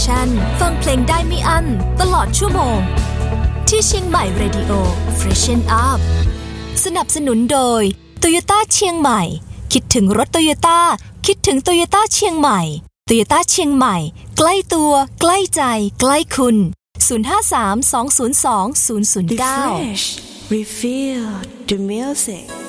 ชันฟังเพลงได้ไม่อั้นตลอดชั่วโมงที่เชียงใหม่ Radio Freshen Up สนับสนุนโดย Toyota เชียงใหม่คิดถึงรถ Toyota คิดถึง Toyota เชียงใหม่ Toyota เชียงใหม่ใกล้ตัวใกล้ใจใกล้คุณ053 202 009 Refresh, refill the music